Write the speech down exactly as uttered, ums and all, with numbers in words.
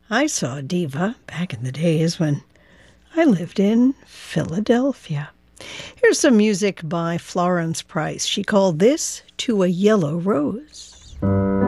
I saw a diva back in the days when I lived in Philadelphia. Here's some music by Florence Price. She called this To a Yellow Rose.